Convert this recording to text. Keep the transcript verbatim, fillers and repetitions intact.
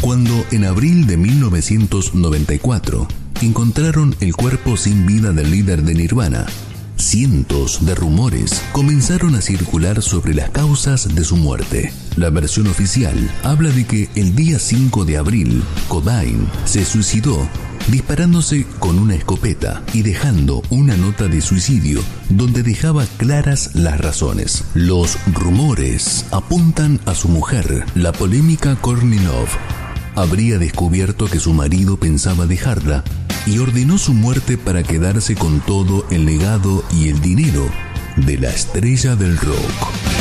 Cuando en abril de mil novecientos noventa y cuatro encontraron el cuerpo sin vida del líder de Nirvana, cientos de rumores comenzaron a circular sobre las causas de su muerte. La versión oficial habla de que el día cinco de abril, Cobain se suicidó disparándose con una escopeta y dejando una nota de suicidio donde dejaba claras las razones. Los rumores apuntan a su mujer. La polémica Courtney Love habría descubierto que su marido pensaba dejarla y ordenó su muerte para quedarse con todo el legado y el dinero de la estrella del rock.